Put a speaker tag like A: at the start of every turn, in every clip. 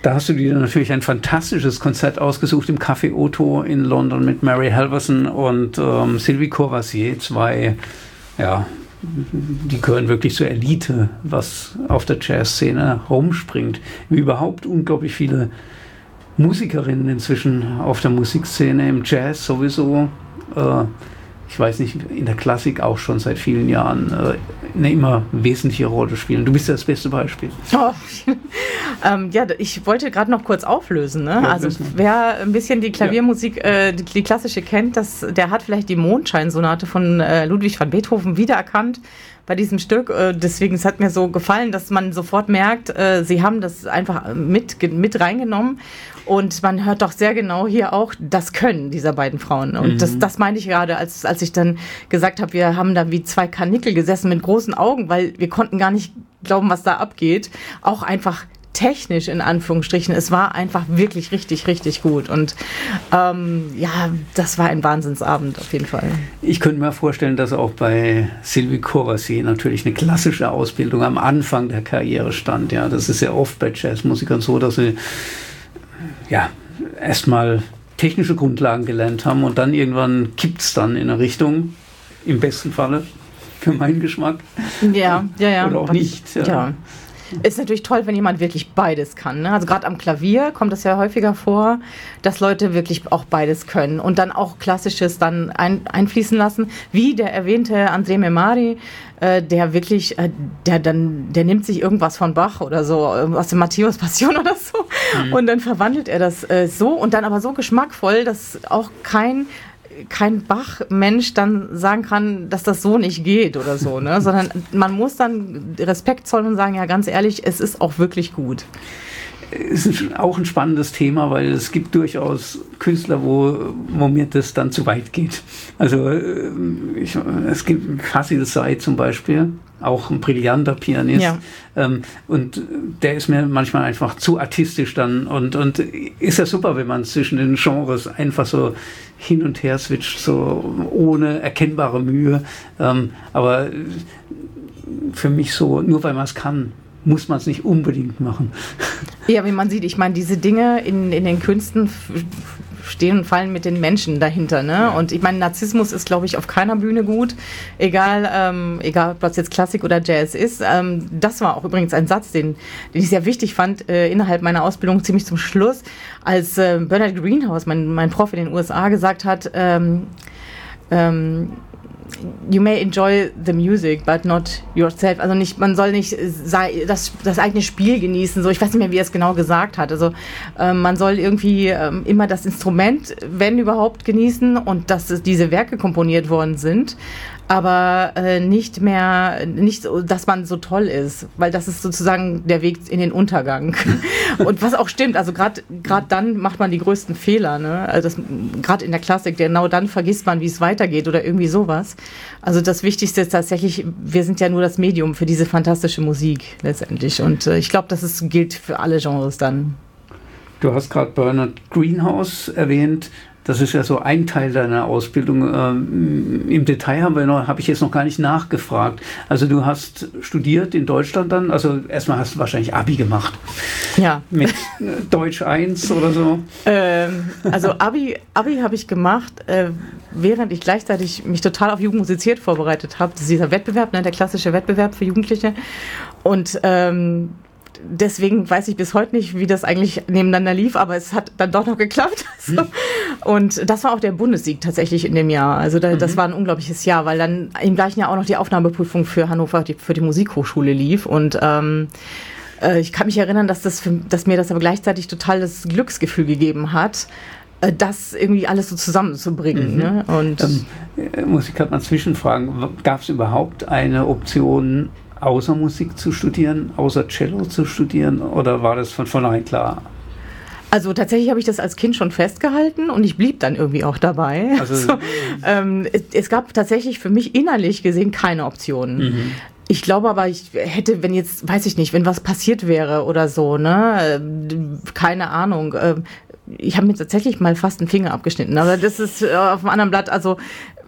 A: Da hast du dir natürlich ein fantastisches Konzert ausgesucht im Café Otto in London mit Mary Halvorson und Sylvie Courvoisier, zwei, ja, die gehören wirklich zur Elite, was auf der Jazzszene rumspringt. Wie überhaupt unglaublich viele Musikerinnen inzwischen auf der Musikszene, im Jazz sowieso, ich weiß nicht, in der Klassik auch schon seit vielen Jahren eine immer wesentliche Rolle spielen. Du bist das beste Beispiel.
B: Oh. Ja, ich wollte gerade noch kurz auflösen. Ne? Also wer ein bisschen die Klaviermusik, die klassische kennt, der hat vielleicht die Mondscheinsonate von Ludwig van Beethoven wiedererkannt bei diesem Stück. Deswegen, es hat mir so gefallen, dass man sofort merkt, sie haben das einfach mit reingenommen. Und man hört doch sehr genau hier auch das Können dieser beiden Frauen. Und das meinte ich gerade, als ich dann gesagt habe, wir haben da wie zwei Karnickel gesessen mit großen Augen, weil wir konnten gar nicht glauben, was da abgeht. Auch einfach technisch in Anführungsstrichen. Es war einfach wirklich richtig, richtig gut. Und das war ein Wahnsinnsabend auf jeden Fall.
A: Ich könnte mir vorstellen, dass auch bei Sylvie Courvoisier natürlich eine klassische Ausbildung am Anfang der Karriere stand. Ja, das ist ja oft bei Jazzmusikern so, dass sie erstmal technische Grundlagen gelernt haben und dann irgendwann kippt es dann in eine Richtung, im besten Falle, für meinen Geschmack.
B: Ja.
A: Oder auch nicht.
B: Ja. Ist natürlich toll, wenn jemand wirklich beides kann. Ne? Also gerade am Klavier kommt es ja häufiger vor, dass Leute wirklich auch beides können und dann auch Klassisches dann einfließen lassen, wie der erwähnte André Memari, der wirklich, der nimmt sich irgendwas von Bach oder so, aus dem Matthäus Passion oder so, und dann verwandelt er das so und dann aber so geschmackvoll, dass auch kein Bach-Mensch dann sagen kann, dass das so nicht geht oder so, ne? Sondern man muss dann Respekt zollen und sagen, ja, ganz ehrlich, es ist auch wirklich gut.
A: Es ist auch ein spannendes Thema, weil es gibt durchaus Künstler, wo mir das dann zu weit geht. Also es gibt Kasil Said zum Beispiel, auch ein brillanter Pianist. Ja. Und der ist mir manchmal einfach zu artistisch dann. Und ist ja super, wenn man zwischen den Genres einfach so hin und her switcht, so ohne erkennbare Mühe. Aber für mich so, nur weil man es kann, muss man es nicht unbedingt machen.
B: Ja, wie man sieht, ich meine, diese Dinge in den Künsten stehen und fallen mit den Menschen dahinter, ne? Ja. Und ich meine, Narzissmus ist, glaube ich, auf keiner Bühne gut, egal ob das jetzt Klassik oder Jazz ist. Das war auch übrigens ein Satz, den ich sehr wichtig fand, innerhalb meiner Ausbildung ziemlich zum Schluss, als Bernard Greenhouse, mein Prof in den USA, gesagt hat, you may enjoy the music, but not yourself. Also man soll nicht das eigene Spiel genießen. So, ich weiß nicht mehr, wie er es genau gesagt hat. Also man soll irgendwie immer das Instrument, wenn überhaupt, genießen und dass diese Werke komponiert worden sind, aber nicht, dass man so toll ist, weil das ist sozusagen der Weg in den Untergang. Und was auch stimmt, also gerade dann macht man die größten Fehler, ne? Also gerade in der Klassik, genau dann vergisst man, wie es weitergeht oder irgendwie sowas. Also das Wichtigste ist tatsächlich, wir sind ja nur das Medium für diese fantastische Musik letztendlich und ich glaube, das gilt für alle Genres dann.
A: Du hast gerade Bernard Greenhouse erwähnt. Das ist ja so ein Teil deiner Ausbildung. Im Detail habe ich jetzt noch gar nicht nachgefragt. Also du hast studiert in Deutschland dann, also erstmal hast du wahrscheinlich Abi gemacht.
B: Ja.
A: Mit Deutsch 1 oder so.
B: Also Abi habe ich gemacht, während ich gleichzeitig mich total auf Jugend musiziert vorbereitet habe. Das ist dieser Wettbewerb, ne, der klassische Wettbewerb für Jugendliche. Und deswegen weiß ich bis heute nicht, wie das eigentlich nebeneinander lief, aber es hat dann doch noch geklappt. So. Und das war auch der Bundessieg tatsächlich in dem Jahr. Also das war ein unglaubliches Jahr, weil dann im gleichen Jahr auch noch die Aufnahmeprüfung für Hannover, für die Musikhochschule lief. Und ich kann mich erinnern, dass mir das aber gleichzeitig total das Glücksgefühl gegeben hat, das irgendwie alles so zusammenzubringen. Ne? Und
A: muss ich gerade mal zwischenfragen, gab es überhaupt eine Option, außer Musik zu studieren, außer Cello zu studieren, oder war das von vornherein klar?
B: Also tatsächlich habe ich das als Kind schon festgehalten und ich blieb dann irgendwie auch dabei. Also, es gab tatsächlich für mich innerlich gesehen keine Optionen. Ich glaube aber, ich hätte, wenn jetzt, weiß ich nicht, wenn was passiert wäre oder so, ne, keine Ahnung, ich habe mir tatsächlich mal fast einen Finger abgeschnitten, aber das ist auf einem anderen Blatt, also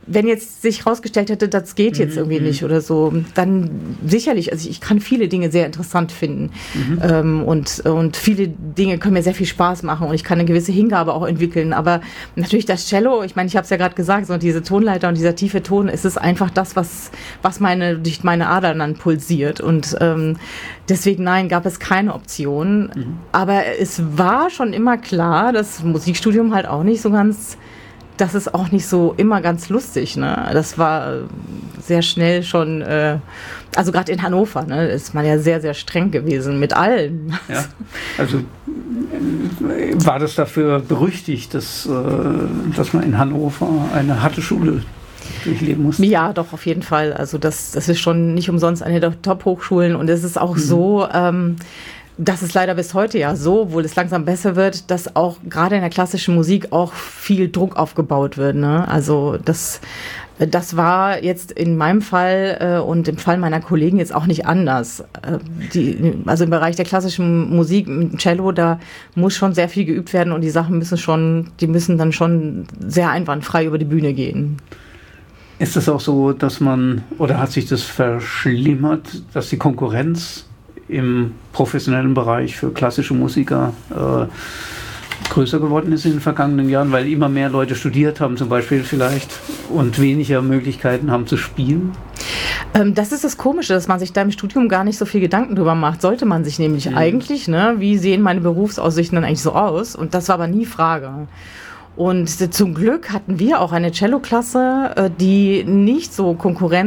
B: wenn jetzt sich herausgestellt hätte, das geht jetzt irgendwie nicht oder so, dann sicherlich, also ich kann viele Dinge sehr interessant finden und viele Dinge können mir sehr viel Spaß machen und ich kann eine gewisse Hingabe auch entwickeln, aber natürlich das Cello, ich meine, ich habe es ja gerade gesagt, so diese Tonleiter und dieser tiefe Ton, es ist einfach das, was durch meine Adern dann pulsiert und deswegen, nein, gab es keine Option, aber es war schon immer klar, das Musikstudium halt auch nicht so ganz, das ist auch nicht so immer ganz lustig, ne? Das war sehr schnell schon, also gerade in Hannover, ne, ist man ja sehr, sehr streng gewesen mit allen.
A: Ja, also war das dafür berüchtigt, dass man in Hannover eine harte Schule durchleben musste?
B: Ja, doch, auf jeden Fall. Also das ist schon nicht umsonst eine der Top-Hochschulen und es ist auch so, das ist leider bis heute ja so, obwohl es langsam besser wird, dass auch gerade in der klassischen Musik auch viel Druck aufgebaut wird. Ne? Also das war jetzt in meinem Fall und im Fall meiner Kollegen jetzt auch nicht anders. Also im Bereich der klassischen Musik mit dem Cello, da muss schon sehr viel geübt werden und die Sachen müssen dann schon sehr einwandfrei über die Bühne gehen.
A: Ist es auch so, dass oder hat sich das verschlimmert, dass die Konkurrenz im professionellen Bereich für klassische Musiker größer geworden ist in den vergangenen Jahren, weil immer mehr Leute studiert haben zum Beispiel vielleicht und weniger Möglichkeiten haben zu spielen?
B: Das ist das Komische, dass man sich da im Studium gar nicht so viel Gedanken drüber macht. Sollte man sich nämlich eigentlich, ne? Wie sehen meine Berufsaussichten dann eigentlich so aus? Und das war aber nie Frage. Und zum Glück hatten wir auch eine Cello-Klasse, die nicht so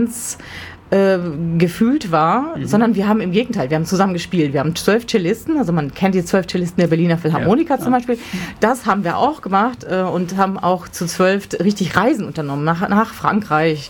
B: gefühlt war, sondern wir haben im Gegenteil, wir haben zusammen gespielt. Wir haben 12 Cellisten, also man kennt die 12 Cellisten der Berliner Philharmoniker zum Beispiel. Das haben wir auch gemacht und haben auch zu 12 richtig Reisen unternommen, nach Frankreich,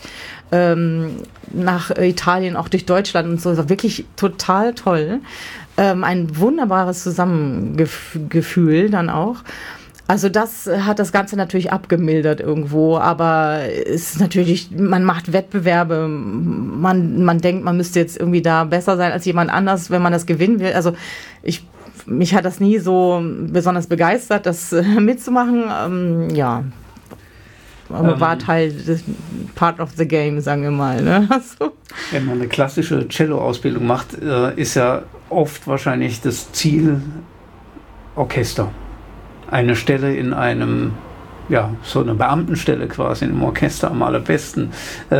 B: nach Italien, auch durch Deutschland und so. Das war wirklich total toll. Ein wunderbares Zusammengefühl dann auch. Also das hat das Ganze natürlich abgemildert irgendwo, aber es ist natürlich, man macht Wettbewerbe, man denkt, man müsste jetzt irgendwie da besser sein als jemand anders, wenn man das gewinnen will. Also mich hat das nie so besonders begeistert, das mitzumachen, ja. Aber war Teil des Part of the Game, sagen wir mal. Ne? Also.
A: Wenn man eine klassische Cello-Ausbildung macht, ist ja oft wahrscheinlich das Ziel Orchester. Eine Stelle in einem, ja, so eine Beamtenstelle quasi im Orchester am allerbesten.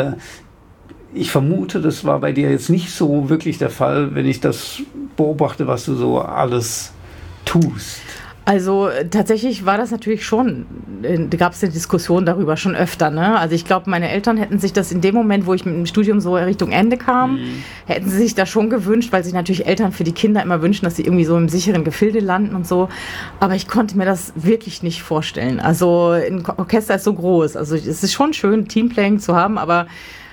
A: Ich vermute, das war bei dir jetzt nicht so wirklich der Fall, wenn ich das beobachte, was du so alles tust.
B: Also tatsächlich war das natürlich schon, da gab es eine Diskussion darüber schon öfter. Ne? Also ich glaube, meine Eltern hätten sich das in dem Moment, wo ich mit dem Studium so Richtung Ende kam, hätten sie sich das schon gewünscht, weil sich natürlich Eltern für die Kinder immer wünschen, dass sie irgendwie so im sicheren Gefilde landen und so. Aber ich konnte mir das wirklich nicht vorstellen. Also ein Orchester ist so groß. Also es ist schon schön, Teamplaying zu haben, aber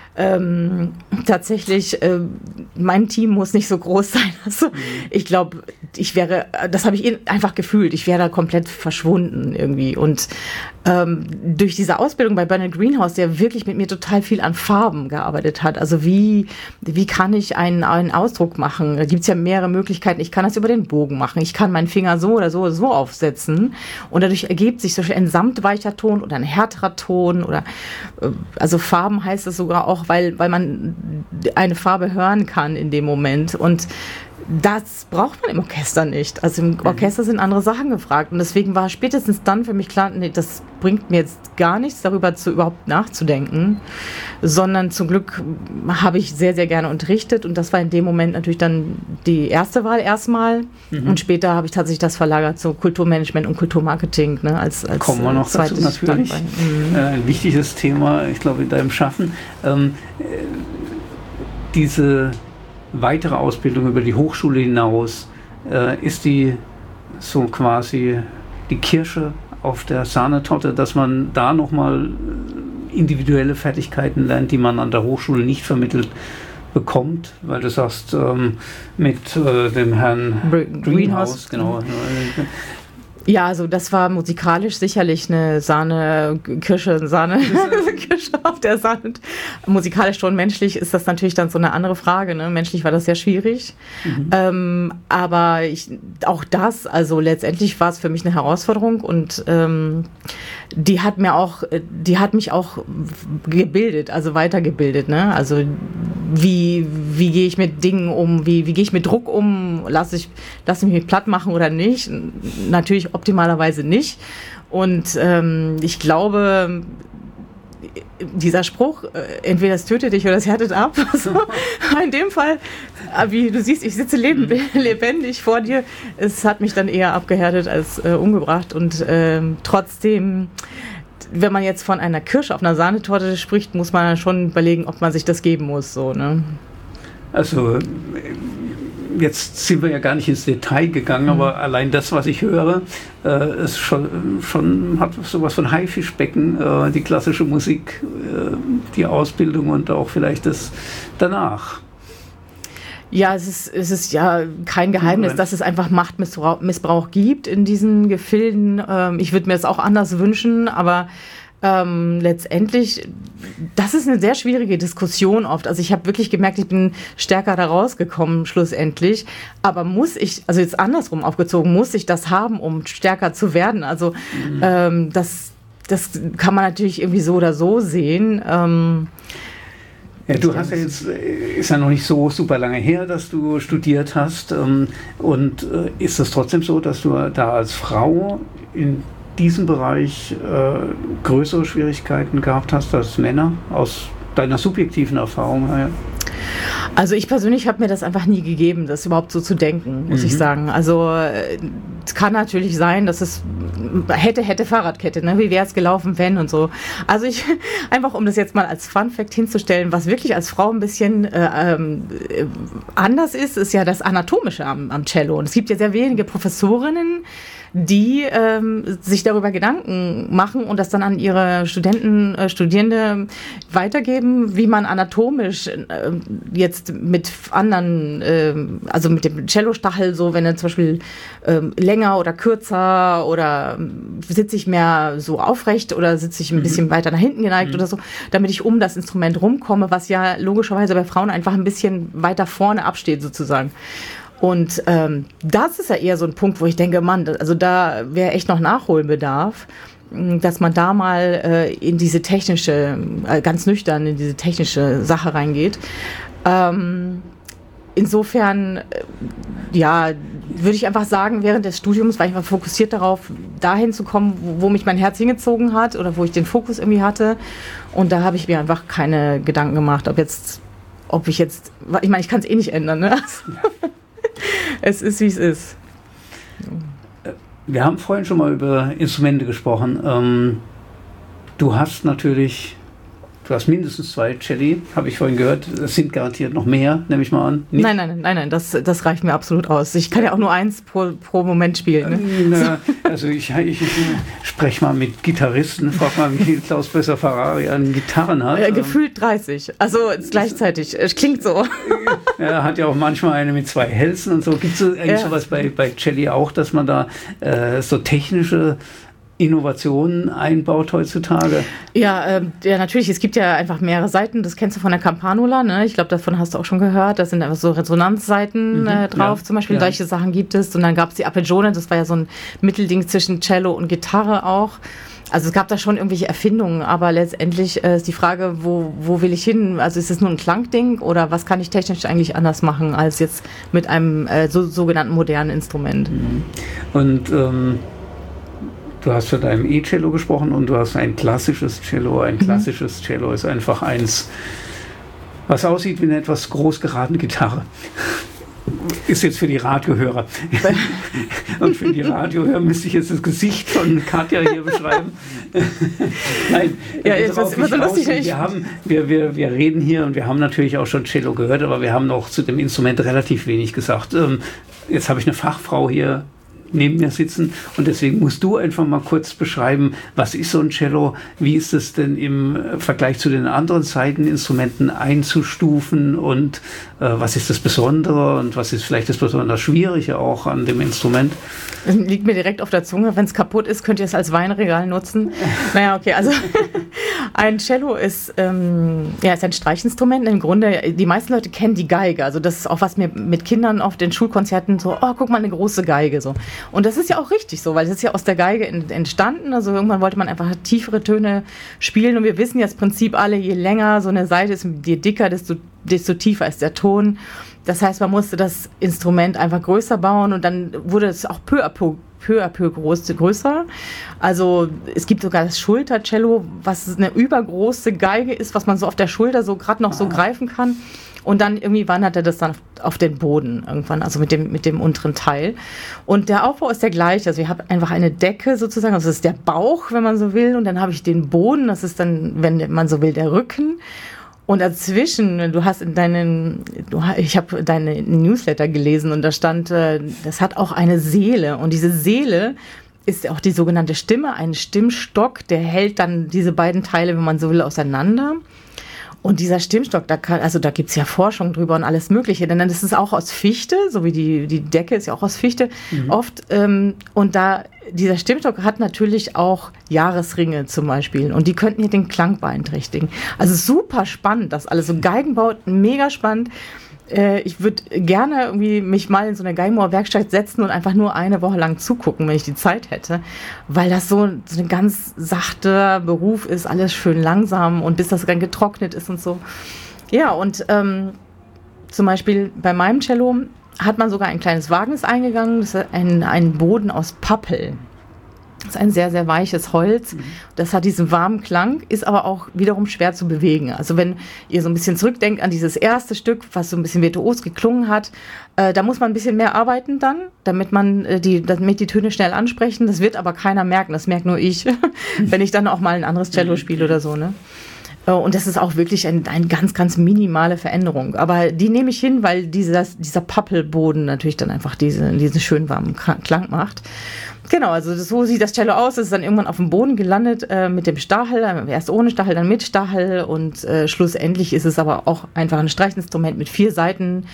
B: tatsächlich, mein Team muss nicht so groß sein. Also ich glaube, das habe ich einfach gefühlt, ich wäre da komplett verschwunden irgendwie. Und durch diese Ausbildung bei Bernard Greenhouse, der wirklich mit mir total viel an Farben gearbeitet hat. Also wie kann ich einen Ausdruck machen? Da gibt es ja mehrere Möglichkeiten. Ich kann das über den Bogen machen. Ich kann meinen Finger so oder so aufsetzen. Und dadurch ergibt sich so ein samtweicher Ton oder ein härterer Ton. Also Farben heißt es sogar auch, weil man eine Farbe hören kann in dem Moment. Und das braucht man im Orchester nicht. Also im Orchester sind andere Sachen gefragt. Und deswegen war spätestens dann für mich klar, nee, das bringt mir jetzt gar nichts, darüber überhaupt nachzudenken. Sondern zum Glück habe ich sehr, sehr gerne unterrichtet. Und das war in dem Moment natürlich dann die erste Wahl erstmal. Und später habe ich tatsächlich das verlagert zu Kulturmanagement und Kulturmarketing. Ne, als kommen wir noch dazu natürlich.
A: Ein wichtiges Thema, ich glaube, in deinem Schaffen. Diese weitere Ausbildung über die Hochschule hinaus, ist die so quasi die Kirsche auf der Sahnetorte, dass man da nochmal individuelle Fertigkeiten lernt, die man an der Hochschule nicht vermittelt bekommt, weil du sagst, mit dem Herrn Greenhouse, genau.
B: Ja, also das war musikalisch sicherlich eine Kirsche auf der Sahne. Musikalisch schon, menschlich ist das natürlich dann so eine andere Frage. Ne? Menschlich war das sehr schwierig. Aber auch das, also letztendlich war es für mich eine Herausforderung und die hat mich auch gebildet, also weitergebildet. Ne? Also wie gehe ich mit Dingen um, wie gehe ich mit Druck um, lasse ich mich platt machen oder nicht? Natürlich optimalerweise nicht. Und ich glaube, dieser Spruch, entweder es tötet dich oder es härtet ab, also in dem Fall, wie du siehst, ich sitze lebendig vor dir, es hat mich dann eher abgehärtet als umgebracht und trotzdem, wenn man jetzt von einer Kirsche auf einer Sahnetorte spricht, muss man dann schon überlegen, ob man sich das geben muss. So, ne?
A: Also jetzt sind wir ja gar nicht ins Detail gegangen, aber allein das, was ich höre, ist schon hat sowas von Haifischbecken, die klassische Musik, die Ausbildung und auch vielleicht das danach.
B: Ja, es ist ja kein Geheimnis, dass es einfach Machtmissbrauch gibt in diesen Gefilden. Ich würde mir das auch anders wünschen, aber letztendlich, das ist eine sehr schwierige Diskussion oft. Also ich habe wirklich gemerkt, ich bin stärker da rausgekommen schlussendlich. Aber also jetzt andersrum aufgezogen, muss ich das haben, um stärker zu werden? Also das kann man natürlich irgendwie so oder so sehen.
A: Ja, du hast ja jetzt, ist ja noch nicht so super lange her, dass du studiert hast. Und ist es trotzdem so, dass du da als Frau in diesem Bereich größere Schwierigkeiten gehabt hast als Männer, aus deiner subjektiven Erfahrung her?
B: Also ich persönlich habe mir das einfach nie gegeben, das überhaupt so zu denken, muss ich sagen. Also es kann natürlich sein, dass es hätte Fahrradkette, ne? Wie wäre es gelaufen, wenn und so. Also einfach um das jetzt mal als Funfact hinzustellen, was wirklich als Frau ein bisschen anders ist ja das Anatomische am Cello. Und es gibt ja sehr wenige Professorinnen, die sich darüber Gedanken machen und das dann an ihre Studierende weitergeben, wie man anatomisch jetzt mit anderen, also mit dem Cellostachel, so wenn er zum Beispiel länger oder kürzer oder sitze ich mehr so aufrecht oder sitze ich ein bisschen weiter nach hinten geneigt oder so, damit ich um das Instrument rumkomme, was ja logischerweise bei Frauen einfach ein bisschen weiter vorne absteht sozusagen. Und das ist ja eher so ein Punkt, wo ich denke, Mann, also da wäre echt noch Nachholbedarf, dass man da mal in diese technische, ganz nüchtern in diese technische Sache reingeht. Insofern, ja, würde ich einfach sagen, während des Studiums war ich mal fokussiert darauf, dahin zu kommen, wo mich mein Herz hingezogen hat oder wo ich den Fokus irgendwie hatte. Und da habe ich mir einfach keine Gedanken gemacht, ich meine, ich kann es eh nicht ändern, ne? Es ist, wie es ist.
A: Wir haben vorhin schon mal über Instrumente gesprochen. Du hast mindestens 2 Celli, habe ich vorhin gehört. Es sind garantiert noch mehr, nehme ich mal an. Nicht?
B: Nein, das reicht mir absolut aus. Ich kann ja auch nur eins pro Moment spielen. Ne?
A: Also ich spreche mal mit Gitarristen, frage mal, wie viel Klaus Bösser-Ferrari an Gitarren hat.
B: Gefühlt 30, also gleichzeitig. Es klingt so.
A: Er hat ja auch manchmal eine mit 2 Hälsen und so. Gibt es eigentlich sowas bei Celli auch, dass man da so technische Innovationen einbaut heutzutage?
B: Ja, natürlich. Es gibt ja einfach mehrere Seiten. Das kennst du von der Campanula, ne? Ich glaube, davon hast du auch schon gehört. Da sind einfach so Resonanzseiten drauf. Zum Beispiel solche Sachen gibt es. Und dann gab es die Arpeggione. Das war ja so ein Mittelding zwischen Cello und Gitarre auch. Also es gab da schon irgendwelche Erfindungen. Aber letztendlich ist die Frage, wo will ich hin? Also ist es nur ein Klangding oder was kann ich technisch eigentlich anders machen als jetzt mit einem sogenannten modernen Instrument?
A: Und du hast von deinem E-Cello gesprochen und du hast ein klassisches Cello. Ein klassisches Cello ist einfach eins, was aussieht wie eine etwas groß geratene Gitarre. Ist jetzt für die Radiohörer. Und für die Radiohörer müsste ich jetzt das Gesicht von Katja hier beschreiben. Nein,
B: ja, jetzt was so lustig.
A: Wir reden hier und wir haben natürlich auch schon Cello gehört, aber wir haben noch zu dem Instrument relativ wenig gesagt. Jetzt habe ich eine Fachfrau hier neben mir sitzen und deswegen musst du einfach mal kurz beschreiben, was ist so ein Cello, wie ist es denn im Vergleich zu den anderen Saiteninstrumenten einzustufen und was ist das Besondere und was ist vielleicht das besonders Schwierige auch an dem Instrument?
B: Das liegt mir direkt auf der Zunge. Wenn es kaputt ist, könnt ihr es als Weinregal nutzen. Naja, okay, also ein Cello ist ein Streichinstrument. Im Grunde, die meisten Leute kennen die Geige. Also das ist auch, was mir mit Kindern auf den Schulkonzerten so, oh, guck mal, eine große Geige. So. Und das ist ja auch richtig so, weil es ist ja aus der Geige entstanden. Also irgendwann wollte man einfach tiefere Töne spielen. Und wir wissen ja das Prinzip alle, je länger so eine Saite ist, je dicker, desto tiefer ist der Ton. Das heißt, man musste das Instrument einfach größer bauen und dann wurde es auch peu à peu größer. Also es gibt sogar das Schultercello, was eine übergroße Geige ist, was man so auf der Schulter so gerade noch so greifen kann. Und dann irgendwie wandert er das dann auf den Boden irgendwann, also mit dem unteren Teil. Und der Aufbau ist der gleiche. Also ich habe einfach eine Decke sozusagen, also das ist der Bauch, wenn man so will. Und dann habe ich den Boden, das ist dann, wenn man so will, der Rücken. Und dazwischen, ich habe deine Newsletter gelesen und da stand, das hat auch eine Seele. Und diese Seele ist auch die sogenannte Stimme, ein Stimmstock, der hält dann diese beiden Teile, wenn man so will, auseinander. Und dieser Stimmstock, da gibt es ja Forschung drüber und alles Mögliche, denn das ist auch aus Fichte, so wie die Decke ist ja auch aus Fichte oft. Und dieser Stimmstock hat natürlich auch Jahresringe zum Beispiel und die könnten hier den Klang beeinträchtigen. Also super spannend, das alles. So Geigenbau, mega spannend. Ich würde gerne irgendwie mich mal in so eine Geigenbauer-Werkstatt setzen und einfach nur eine Woche lang zugucken, wenn ich die Zeit hätte, weil das so ein ganz sachter Beruf ist, alles schön langsam und bis das dann getrocknet ist und so. Ja, und zum Beispiel bei meinem Cello hat man sogar ein kleines Wagnis eingegangen, das ist ein Boden aus Pappel. Das ist ein sehr, sehr weiches Holz. Das hat diesen warmen Klang, ist aber auch wiederum schwer zu bewegen. Also wenn ihr so ein bisschen zurückdenkt an dieses erste Stück, was so ein bisschen virtuos geklungen hat, da muss man ein bisschen mehr arbeiten dann, damit die Töne schnell ansprechen. Das wird aber keiner merken, das merkt nur ich, wenn ich dann auch mal ein anderes Cello spiele oder so, ne? Und das ist auch wirklich eine ganz, ganz minimale Veränderung. Aber die nehme ich hin, weil dieser Pappelboden natürlich dann einfach diesen schön warmen Klang macht. Genau, also so sieht das Cello aus. Es ist dann irgendwann auf dem Boden gelandet mit dem Stachel, erst ohne Stachel, dann mit Stachel und schlussendlich ist es aber auch einfach ein Streichinstrument mit 4 Saiten,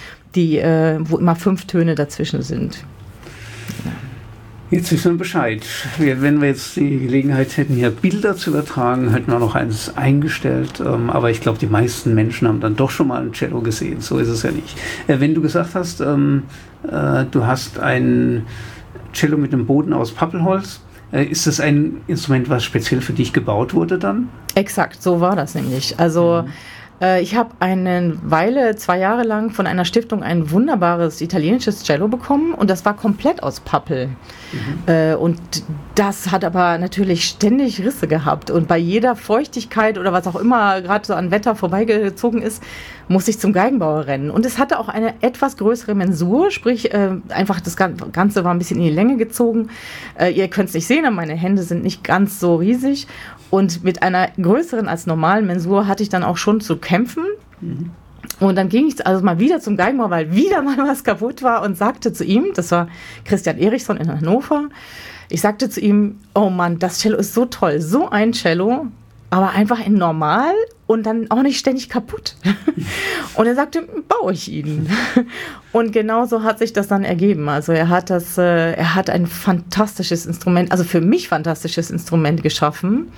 B: wo immer 5 Töne dazwischen sind. Ja.
A: Jetzt wissen wir Bescheid. Wenn wir jetzt die Gelegenheit hätten, hier Bilder zu übertragen, hätten wir noch eins eingestellt. Aber ich glaube, die meisten Menschen haben dann doch schon mal ein Cello gesehen. So ist es ja nicht. Wenn du gesagt hast, du hast ein Cello mit einem Boden aus Pappelholz, ist das ein Instrument, was speziell für dich gebaut wurde dann?
B: Exakt, so war das nämlich. Also ich habe eine Weile, 2 Jahre lang, von einer Stiftung ein wunderbares italienisches Cello bekommen und das war komplett aus Pappel. Und das hat aber natürlich ständig Risse gehabt und bei jeder Feuchtigkeit oder was auch immer gerade so an Wetter vorbeigezogen ist, musste ich zum Geigenbauer rennen. Und es hatte auch eine etwas größere Mensur, sprich einfach das Ganze war ein bisschen in die Länge gezogen. Ihr könnt es nicht sehen, aber meine Hände sind nicht ganz so riesig. Und mit einer größeren als normalen Mensur hatte ich dann auch schon zu kämpfen. Und dann ging ich also mal wieder zum Geigenbauer, weil wieder mal was kaputt war und sagte zu ihm, das war Christian Erichson in Hannover, ich sagte zu ihm, oh Mann, das Cello ist so toll, so ein Cello, aber einfach in normal und dann auch nicht ständig kaputt. Und er sagte, baue ich ihn. Und genau so hat sich das dann ergeben. Also er hat ein fantastisches Instrument, also für mich fantastisches Instrument geschaffen.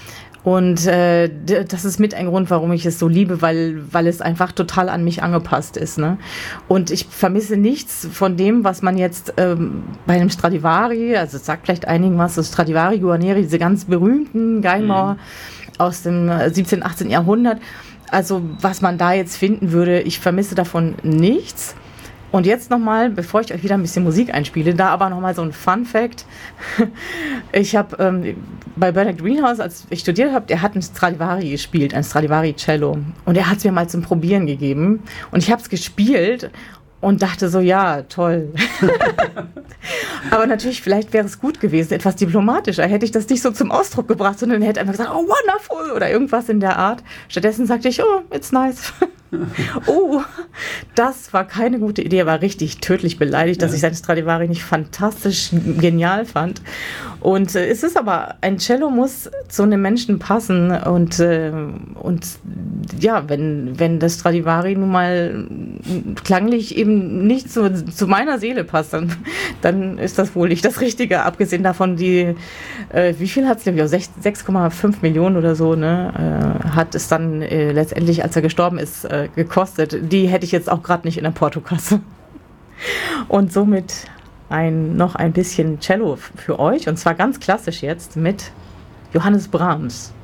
B: Und das ist mit ein Grund, warum ich es so liebe, weil es einfach total an mich angepasst ist. Ne? Und ich vermisse nichts von dem, was man jetzt bei einem Stradivari, also es sagt vielleicht einigen was, so Stradivari, Guarneri, diese ganz berühmten Geigenbauer aus dem 17., 18. Jahrhundert. Also was man da jetzt finden würde, ich vermisse davon nichts. Und jetzt nochmal, bevor ich euch wieder ein bisschen Musik einspiele, da aber nochmal so ein Fun-Fact. Ich habe bei Bernard Greenhouse, als ich studiert habe, der hat ein Stradivari gespielt, ein Stradivari-Cello. Und er hat es mir mal zum Probieren gegeben. Und ich habe es gespielt und dachte so, ja, toll. Aber natürlich, vielleicht wäre es gut gewesen, etwas diplomatischer. Hätte ich das nicht so zum Ausdruck gebracht, sondern hätte einfach gesagt, oh, wonderful oder irgendwas in der Art. Stattdessen sagte ich, oh, it's nice. Das war keine gute Idee. Er war richtig tödlich beleidigt, dass ich sein Stradivari nicht fantastisch genial fand. Und es ist aber, ein Cello muss zu einem Menschen passen und ja, wenn das Stradivari nun mal klanglich eben nicht zu meiner Seele passt, dann ist das wohl nicht das Richtige. Abgesehen davon, wie viel hat es, glaube ich, 6,5 Millionen oder so, ne, hat es dann letztendlich, als er gestorben ist, gekostet. Die hätte ich jetzt auch gerade nicht in der Portokasse. Und somit noch ein bisschen Cello für euch, und zwar ganz klassisch jetzt mit Johannes Brahms.